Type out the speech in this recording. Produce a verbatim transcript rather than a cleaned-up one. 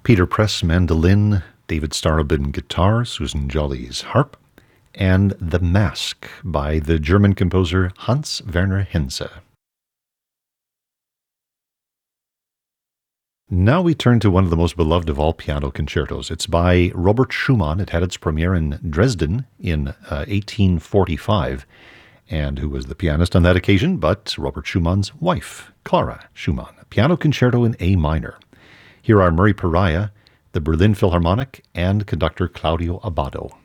Peter Press mandolin, David Starobin guitar, Susan Jolly's harp, and The Mask by the German composer Hans Werner Henze. Now we turn to one of the most beloved of all piano concertos. It's by Robert Schumann. It had its premiere in Dresden in uh, eighteen forty-five, and who was the pianist on that occasion but Robert Schumann's wife, Clara Schumann. A piano concerto in A minor. Here are Murray Pariah, the Berlin Philharmonic, and conductor Claudio Abbado.